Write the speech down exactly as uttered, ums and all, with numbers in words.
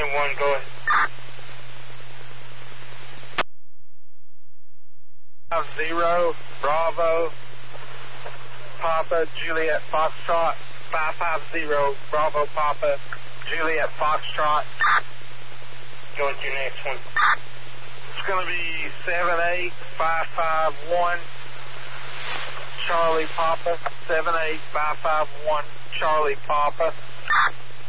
one, go ahead. Five zero, Bravo, Papa, Juliet, Foxtrot. Five five zero, Bravo, Papa, Juliet, Foxtrot. Go with your next one. It's going to be seven eight five five one, Charlie, Papa. seven eight five five one, Charlie, Papa.